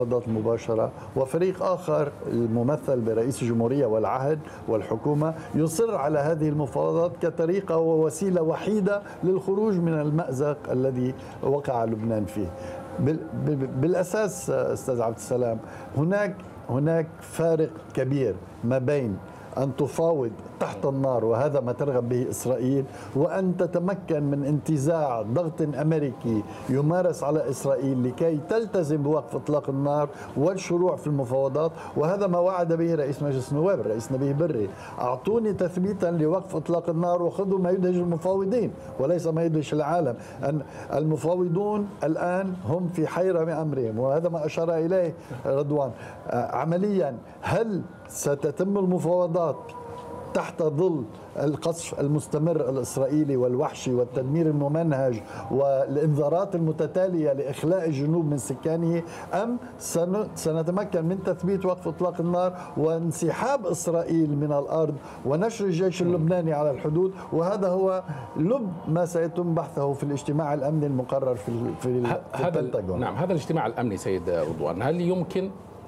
المفاوضات المباشرة، وفريق آخر الممثل برئيس الجمهورية والعهد والحكومة يصر على هذه المفاوضات كطريقة ووسيلة وحيدة للخروج من المأزق الذي وقع لبنان فيه. بالأساس أستاذ عبد السلام، هناك فارق كبير ما بين أن تفاوض تحت النار، وهذا ما ترغب به إسرائيل، وأن تتمكن من انتزاع ضغط أمريكي يمارس على إسرائيل لكي تلتزم بوقف إطلاق النار والشروع في المفاوضات. وهذا ما وعد به رئيس مجلس النواب الرئيس نبيه بري: أعطوني تثبيتا لوقف إطلاق النار وخذوا ما يدهش المفاوضين وليس ما يدهش العالم. أن المفاوضون الآن هم في حيرة من أمرهم، وهذا ما أشار إليه رضوان. عمليا هل ستتم المفاوضات تحت ظل القصف المستمر الإسرائيلي والوحشي والتدمير الممنهج والإنذارات المتتالية لإخلاء الجنوب من سكانه، أم سنتمكن من تثبيت وقف إطلاق النار وانسحاب إسرائيل من الأرض ونشر الجيش اللبناني على الحدود؟ وهذا هو لب ما سيتم بحثه في الاجتماع الأمني المقرر في البنتاغون. نعم، هذا الاجتماع الأمني سيد رضوان، هل يمكن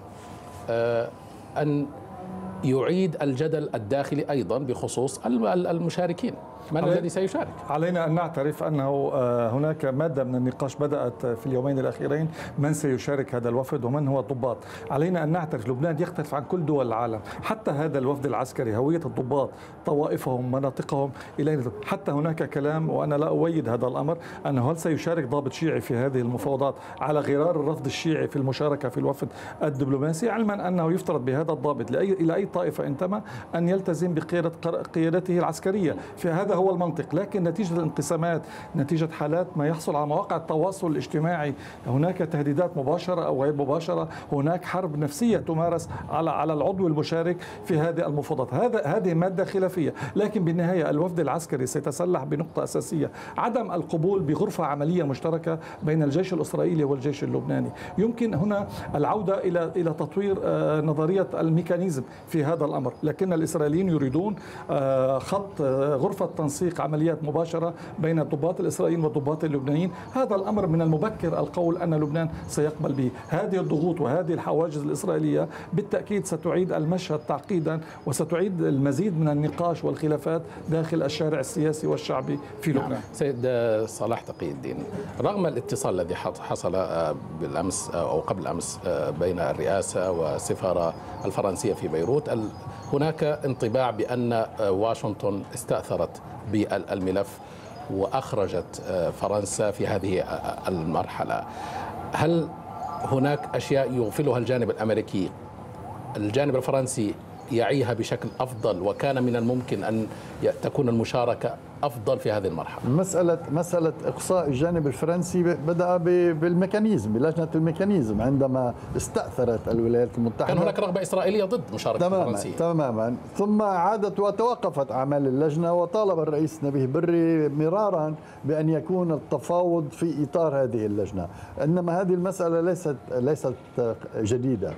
أن يعيد الجدل الداخلي أيضا بخصوص المشاركين؟ من الذي سيشارك؟ علينا أن نعترف أنه هناك مادة من النقاش بدأت في اليومين الأخيرين: من سيشارك هذا الوفد ومن هو الضباط. علينا أن نعترف لبنان يختلف عن كل دول العالم، حتى هذا الوفد العسكري هوية الضباط، طوائفهم، مناطقهم، حتى هناك كلام، وأنا لا أؤيد هذا الأمر، أنه هل سيشارك ضابط شيعي في هذه المفاوضات على غرار الرفض الشيعي في المشاركة في الوفد الدبلوماسي، علما أنه يفترض بهذا الضابط إلى أي طائفة انتمى أن يلتزم قيادته العسكرية. في هذا هو المنطق. لكن نتيجة الانقسامات، نتيجة حالات ما يحصل على مواقع التواصل الاجتماعي، هناك تهديدات مباشرة أو غير مباشرة، هناك حرب نفسية تمارس على العضو المشارك في هذه المفاوضات. هذه مادة خلافية، لكن بالنهاية الوفد العسكري سيتسلح بنقطة أساسية: عدم القبول بغرفة عملية مشتركة بين الجيش الإسرائيلي والجيش اللبناني. يمكن هنا العودة إلى تطوير نظرية الميكانيزم في هذا الأمر، لكن الإسرائيليين يريدون خط غرفة تنسيق عمليات مباشرة بين الضباط الإسرائيليين والضباط اللبنانيين. هذا الأمر من المبكر القول أن لبنان سيقبل به. هذه الضغوط وهذه الحواجز الإسرائيلية بالتأكيد ستعيد المشهد تعقيدا، وستعيد المزيد من النقاش والخلافات داخل الشارع السياسي والشعبي في لبنان. سيد صلاح تقي الدين، رغم الاتصال الذي حصل بالأمس أو قبل أمس بين الرئاسة والسفارة الفرنسية في بيروت، هناك انطباع بأن واشنطن استأثرت بالملف وأخرجت فرنسا في هذه المرحلة. هل هناك أشياء يغفلها الجانب الأمريكي الجانب الفرنسي يعيها بشكل أفضل، وكان من الممكن أن تكون المشاركة أفضل في هذه المرحلة؟ مسألة إقصاء الجانب الفرنسي بدأ بالميكانيزم، بلجنة الميكانيزم، عندما استأثرت الولايات المتحدة. كان هناك رغبة إسرائيلية ضد مشاركة الفرنسية تماما، ثم عادت وتوقفت أعمال اللجنة، وطالب الرئيس نبيه بري مرارا بأن يكون التفاوض في إطار هذه اللجنة. إنما هذه المسألة ليست جديدة.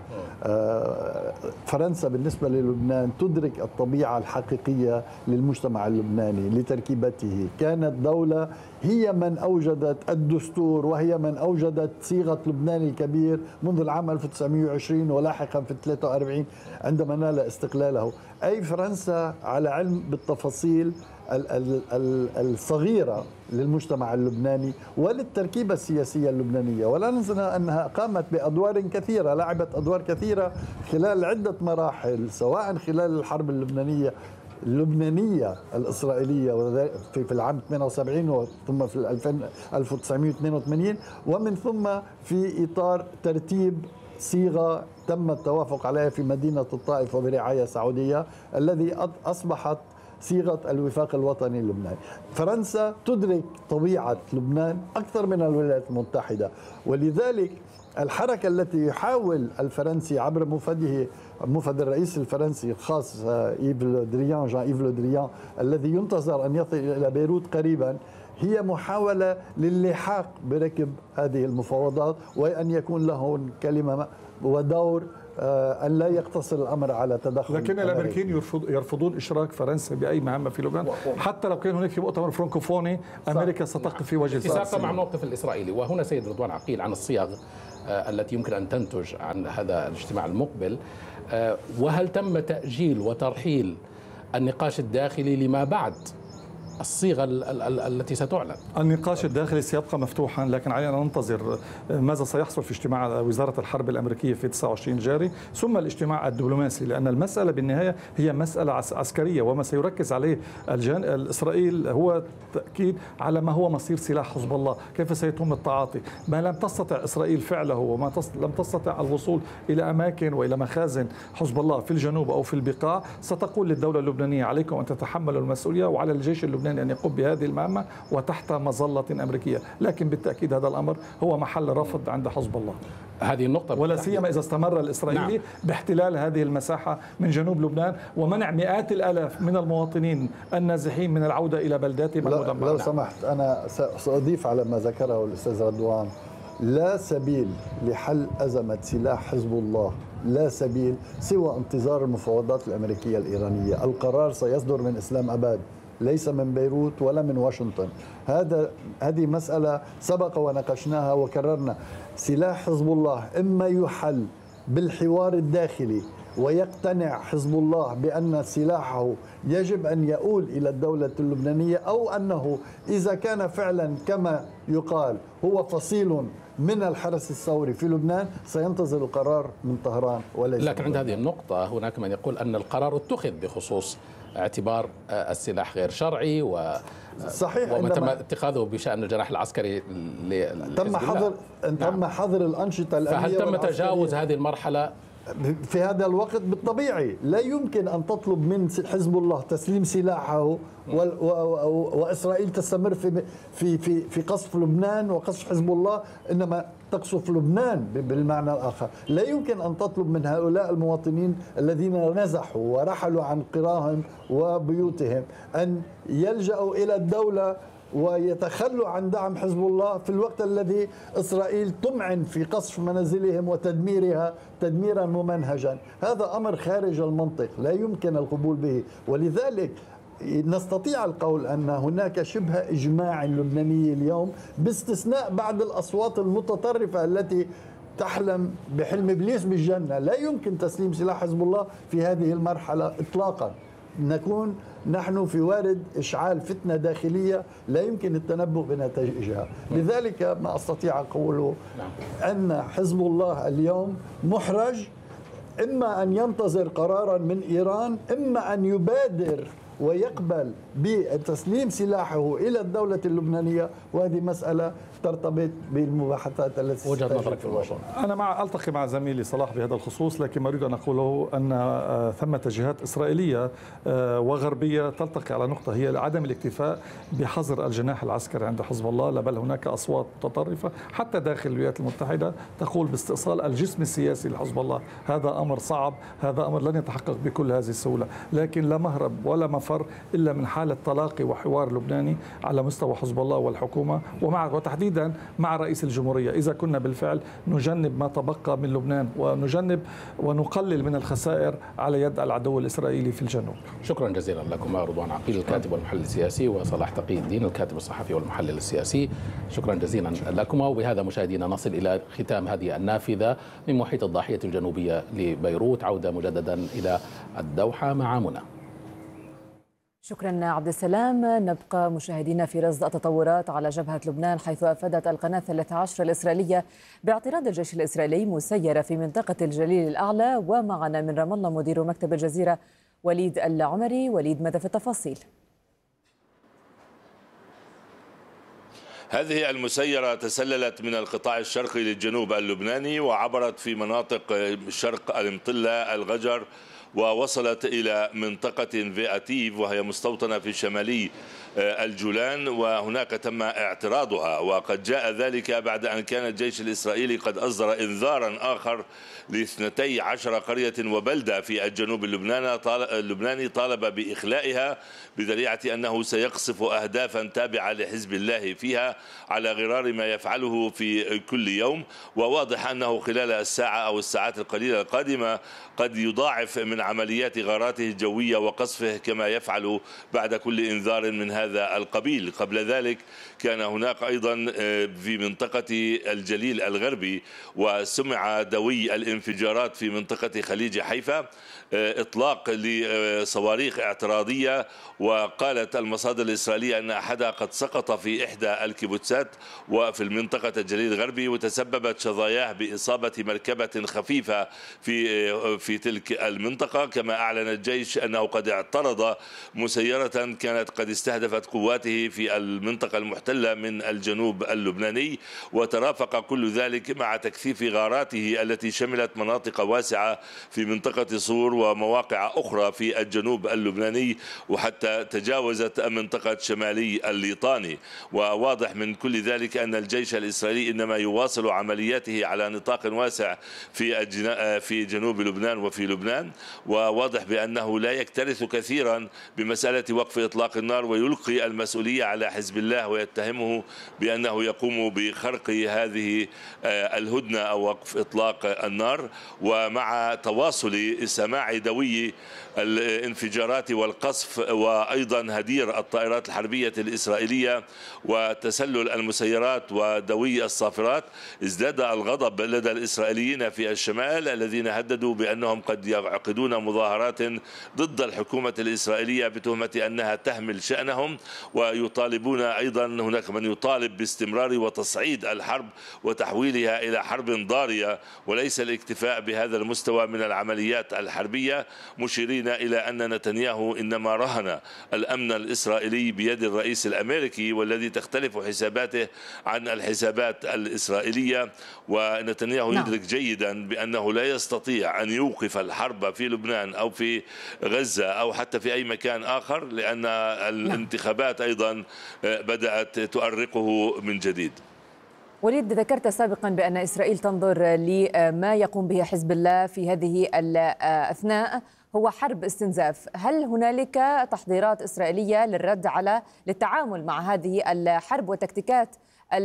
فرنسا بالنسبة للبنان تدرك الطبيعة الحقيقية للمجتمع اللبناني لتركيبته. كانت دولة هي من أوجدت الدستور، وهي من أوجدت صيغة لبنان الكبير منذ العام 1920 ولاحقا في 43 عندما نال استقلاله. أي فرنسا على علم بالتفاصيل الصغيرة للمجتمع اللبناني وللتركيبة السياسية اللبنانية. ولا ننسى أنها قامت بأدوار كثيرة، لعبت أدوار كثيرة خلال عدة مراحل، سواء خلال الحرب اللبنانية الإسرائيلية في العام 78 ثم في 1982، ومن ثم في إطار ترتيب صيغة تم التوافق عليها في مدينة الطائف وبرعاية سعودية، الذي أصبحت صيغة الوفاق الوطني اللبناني. فرنسا تدرك طبيعة لبنان أكثر من الولايات المتحدة، ولذلك الحركة التي يحاول الفرنسي عبر مفد الرئيس الفرنسي الخاص جان إيف لو دريان الذي ينتظر أن يصل إلى بيروت قريبا، هي محاولة للحاق بركب هذه المفاوضات، وأن يكون لهم كلمة ودور، أن لا يقتصر الأمر على تدخل. لكن الأمريكيين يرفضون إشراك فرنسا بأي مهمة في لبنان، حتى لو كان هناك مؤتمر فرانكوفوني أمريكا ستقف في وجه اتساقا مع الموقف الإسرائيلي. وهنا سيد رضوان عقيل عن الصيغ التي يمكن أن تنتج عن هذا الاجتماع المقبل، وهل تم تأجيل وترحيل النقاش الداخلي لما بعد الصيغة التي ستعلن؟ النقاش الداخلي سيبقى مفتوحا، لكن علينا أن ننتظر ماذا سيحصل في اجتماع وزارة الحرب الأمريكية في 29 جاري، ثم الاجتماع الدبلوماسي، لأن المسألة بالنهاية هي مسألة عسكرية، وما سيركز عليه الإسرائيل هو التأكيد على ما هو مصير سلاح حزب الله، كيف سيتم التعاطي. ما لم تستطع إسرائيل فعله وما لم تستطع الوصول إلى أماكن وإلى مخازن حزب الله في الجنوب أو في البقاع، ستقول للدولة اللبنانية عليكم أن تتحملوا المسؤولية، وعلى الجيش اللبناني أن يقوم بهذه المهمة وتحت مظلة أمريكية. لكن بالتأكيد هذا الأمر هو محل رفض عند حزب الله، هذه النقطة ولا سيما إذا استمر الإسرائيلي باحتلال هذه المساحة من جنوب لبنان ومنع مئات الآلاف من المواطنين النازحين من العودة إلى بلداتهم المدمرة. لو سمحت أنا سأضيف على ما ذكره الأستاذ رضوان، لا سبيل لحل أزمة سلاح حزب الله، لا سبيل سوى انتظار المفاوضات الأمريكية الإيرانية. القرار سيصدر من إسلام أباد، ليس من بيروت ولا من واشنطن. هذه مسألة سبق وناقشناها وكررنا. سلاح حزب الله إما يحل بالحوار الداخلي ويقتنع حزب الله بأن سلاحه يجب أن يؤول إلى الدولة اللبنانية، أو أنه إذا كان فعلا كما يقال هو فصيل من الحرس الثوري في لبنان سينتظر القرار من طهران وليس. لكن عند هذه النقطة هناك من يقول أن القرار اتخذ بخصوص اعتبار السلاح غير شرعي صحيح، وما تم اتخاذه بشأن الجناح العسكري تم حظر الأنشطة الأمنية. فهل تم تجاوز هذه المرحلة؟ في هذا الوقت بالطبيعي لا يمكن أن تطلب من حزب الله تسليم سلاحه وإسرائيل تستمر في قصف لبنان وقصف حزب الله، إنما تقصف لبنان بالمعنى الآخر. لا يمكن أن تطلب من هؤلاء المواطنين الذين نزحوا ورحلوا عن قراهم وبيوتهم أن يلجأوا إلى الدولة ويتخلوا عن دعم حزب الله في الوقت الذي إسرائيل تمعن في قصف منازلهم وتدميرها تدميرا ممنهجا. هذا أمر خارج المنطق لا يمكن القبول به، ولذلك نستطيع القول أن هناك شبه إجماع لبناني اليوم باستثناء بعض الأصوات المتطرفة التي تحلم بحلم إبليس بالجنة. لا يمكن تسليم سلاح حزب الله في هذه المرحلة إطلاقا. نكون نحن في وارد إشعال فتنة داخلية لا يمكن التنبؤ بنتائجها. لذلك ما أستطيع أقوله أن حزب الله اليوم محرج، إما أن ينتظر قرارا من إيران، إما أن يبادر ويقبل بتسليم سلاحه إلى الدولة اللبنانية، وهذه مسألة ترتبط بالمباحثات التي وجهة نظرك في الموضوع. أنا ألتقي مع زميلي صلاح بهذا الخصوص، لكن ما أريد أن أقوله أن ثمة جهات إسرائيلية وغربية تلتقي على نقطة، هي عدم الاكتفاء بحظر الجناح العسكري عند حزب الله، لا بل هناك أصوات متطرفة حتى داخل الولايات المتحدة تقول باستئصال الجسم السياسي لحزب الله. هذا أمر صعب، هذا أمر لن يتحقق بكل هذه السهولة، لكن لا مهرب ولا مفر إلا من حالة تلاقي وحوار لبناني على مستوى حزب الله والحكومة وتحديدا مع رئيس الجمهورية. إذا كنا بالفعل نجنب ما تبقى من لبنان ونجنب ونقلل من الخسائر على يد العدو الإسرائيلي في الجنوب. شكرا جزيلا لكما رضوان عقيل الكاتب والمحلل السياسي، وصلاح تقي الدين الكاتب الصحفي والمحلل السياسي. شكرا جزيلا لكما. وبهذا مشاهدينا نصل إلى ختام هذه النافذة من محيط الضاحية الجنوبية لبيروت. عودة مجددا إلى الدوحة مع منى. شكرا عبد السلام. نبقى مشاهدينا في رصد التطورات على جبهة لبنان، حيث أفادت القناة 13 الإسرائيلية باعتراض الجيش الإسرائيلي مسيرة في منطقة الجليل الأعلى. ومعنا من رام الله مدير مكتب الجزيرة وليد العمري. وليد، ماذا في التفاصيل؟ هذه المسيرة تسللت من القطاع الشرقي للجنوب اللبناني وعبرت في مناطق شرق المطلة الغجر، ووصلت إلى منطقة فياتيف وهي مستوطنة في شمالي الجولان، وهناك تم اعتراضها، وقد جاء ذلك بعد أن كان الجيش الإسرائيلي قد أصدر إنذارا آخر ل12 قرية وبلدة في الجنوب اللبناني طالب بإخلائها بذريعة أنه سيقصف أهدافا تابعة لحزب الله فيها على غرار ما يفعله في كل يوم. وواضح أنه خلال الساعة أو الساعات القليلة القادمة قد يضاعف من عمليات غاراته الجوية وقصفه كما يفعل بعد كل إنذار من هذا القبيل. قبل ذلك كان هناك أيضا في منطقة الجليل الغربي وسمع دوي الانفجارات في منطقة خليج حيفا، إطلاق لصواريخ اعتراضية، وقالت المصادر الإسرائيلية أن أحدها قد سقط في إحدى الكيبوتسات وفي المنطقة الجليل الغربي، وتسببت شظاياه بإصابة مركبة خفيفة في تلك المنطقة. كما أعلن الجيش أنه قد اعترض مسيرة كانت قد استهدفت قواته في المنطقة المحتلة من الجنوب اللبناني، وترافق كل ذلك مع تكثيف غاراته التي شملت مناطق واسعة في منطقة صور ومواقع أخرى في الجنوب اللبناني، وحتى تجاوزت منطقة شمالي الليطاني. وواضح من كل ذلك أن الجيش الإسرائيلي إنما يواصل عملياته على نطاق واسع في جنوب لبنان وفي لبنان، وواضح بأنه لا يكترث كثيرا بمسألة وقف إطلاق النار، ويلقي المسؤولية على حزب الله ويتهمه بأنه يقوم بخرق هذه الهدنة أو وقف إطلاق النار. ومع تواصل سماع دوي الانفجارات والقصف وأيضا هدير الطائرات الحربية الإسرائيلية وتسلل المسيرات ودوي الصافرات، ازداد الغضب لدى الإسرائيليين في الشمال الذين هددوا بأنهم قد يعقدون مظاهرات ضد الحكومة الإسرائيلية بتهمة أنها تهمل شأنهم، ويطالبون أيضا، هناك من يطالب باستمرار وتصعيد الحرب وتحويلها إلى حرب ضارية وليس الاكتفاء بهذا المستوى من العمليات الحربية، مشيرين إلى أن نتنياهو إنما رهن الأمن الإسرائيلي بيد الرئيس الأمريكي والذي تختلف حساباته عن الحسابات الإسرائيلية. ونتنياهو يدرك جيدا بأنه لا يستطيع أن يوقف الحرب في لبنان أو في غزة أو حتى في أي مكان آخر، لأن الانتخابات أيضا بدأت تؤرقه من جديد. وليد، ذكرت سابقا بأن إسرائيل تنظر لما يقوم به حزب الله في هذه الأثناء هو حرب استنزاف. هل هنالك تحضيرات إسرائيلية للتعامل مع هذه الحرب والتكتيكات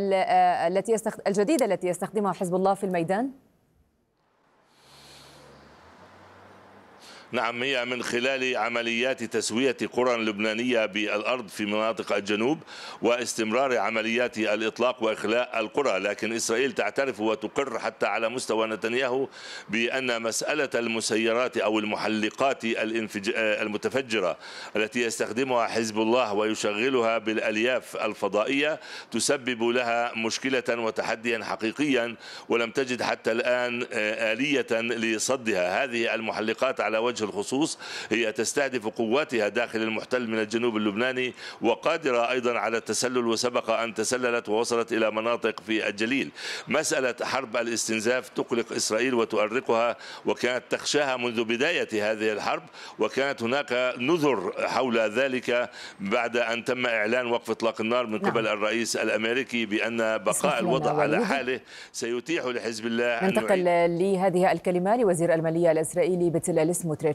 الجديدة التي يستخدمها حزب الله في الميدان؟ نعم، هي من خلال عمليات تسوية قرى لبنانية بالأرض في مناطق الجنوب واستمرار عمليات الإطلاق وإخلاء القرى. لكن إسرائيل تعترف وتقر حتى على مستوى نتنياهو بأن مسألة المسيرات أو المحلقات المتفجرة التي يستخدمها حزب الله ويشغلها بالألياف الفضائية تسبب لها مشكلة وتحديا حقيقيا، ولم تجد حتى الآن آلية لصدها. هذه المحلقات على وجه الخصوص هي تستهدف قواتها داخل المحتل من الجنوب اللبناني، وقادرة أيضا على التسلل، وسبق أن تسللت ووصلت إلى مناطق في الجليل. مسألة حرب الاستنزاف تقلق إسرائيل وتؤرقها، وكانت تخشاها منذ بداية هذه الحرب، وكانت هناك نذر حول ذلك بعد أن تم إعلان وقف إطلاق النار من قبل الرئيس الأمريكي بأن بقاء الوضع على حاله سيتيح لحزب الله. ننتقل لهذه الكلمة لوزير المالية الإسرائيلي بتلال سموتريتش.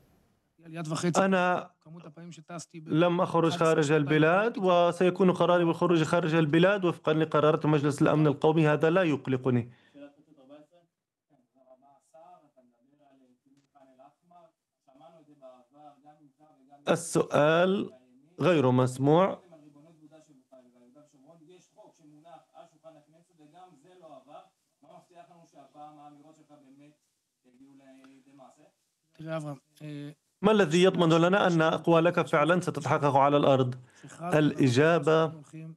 أنا لم أخرج خارج البلاد، وسيكون قراري بالخروج خارج البلاد وفقا لقرارات مجلس الأمن القومي. هذا لا يقلقني. السؤال غير مسموع. ما الذي يضمن لنا أن أقوالك فعلا ستتحقق على الأرض؟ الإجابة: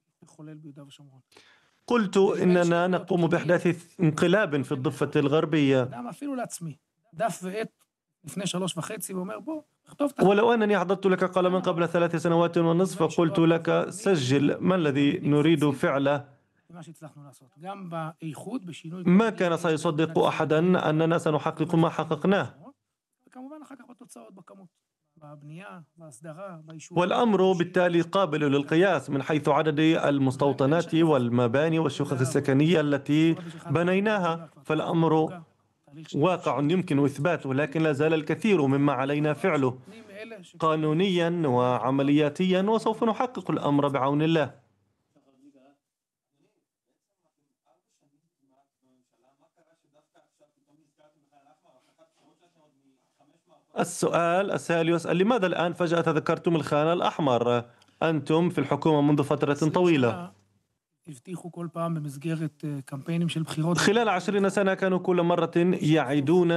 قلت إننا نقوم بإحداث انقلاب في الضفة الغربية، ولو أنني أحضرت لك قلما قبل 3 سنوات ونصف فقلت لك سجل ما الذي نريد فعله، ما كان سيصدق أحدا أننا سنحقق ما حققناه. والأمر بالتالي قابل للقياس من حيث عدد المستوطنات والمباني والشقق السكنية التي بنيناها، فالأمر واقع يمكن إثباته، لكن لا زال الكثير مما علينا فعله قانونيا وعملياتيا، وسوف نحقق الأمر بعون الله. السائل يسأل: لماذا الآن فجأة تذكرتم الخان الأحمر؟ أنتم في الحكومة منذ فترة طويلة. خلال 20 سنة كانوا كل مرة يعيدون